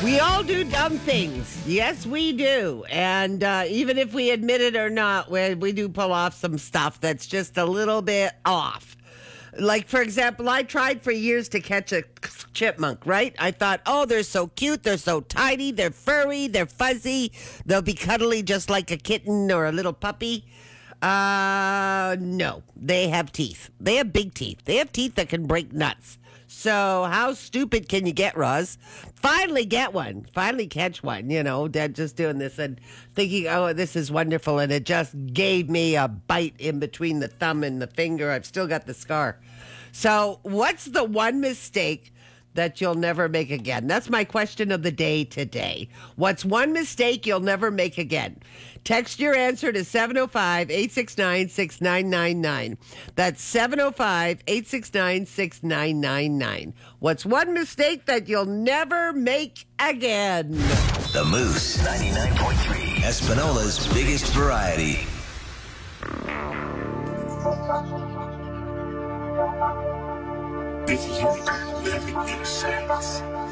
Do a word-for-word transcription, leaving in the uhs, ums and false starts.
We all do dumb things. Yes, we do. And uh, even if we admit it or not, we, we do pull off some stuff that's just a little bit off. Like, for example, I tried for years to catch a chipmunk, right? I thought, oh, they're so cute. They're so tiny. They're furry. They're fuzzy. They'll be cuddly just like a kitten or a little puppy. Uh, no, they have teeth. They have big teeth. They have teeth that can break nuts. So how stupid can you get, Roz? Finally get one. Finally catch one, you know, Dad just doing this and thinking, oh, this is wonderful. And it just gave me a bite in between the thumb and the finger. I've still got the scar. So what's the one mistake that you'll never make again? That's my question of the day today. What's one mistake you'll never make again? Text your answer to seven oh five, eight six nine, six nine nine nine. That's seven oh five, eight six nine, six nine nine nine. What's one mistake that you'll never make again? The Moose ninety-nine point three, Espinola's biggest variety. If you living in sex.